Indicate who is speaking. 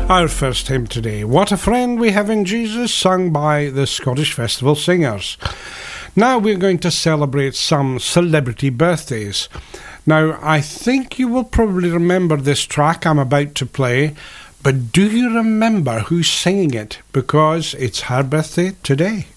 Speaker 1: Our first hymn today, What a Friend We Have in Jesus, sung by the Scottish Festival Singers. Now we're going to celebrate some celebrity birthdays. Now, I think you will probably remember this track I'm about to play, but do you remember who's singing it? Because it's her birthday today.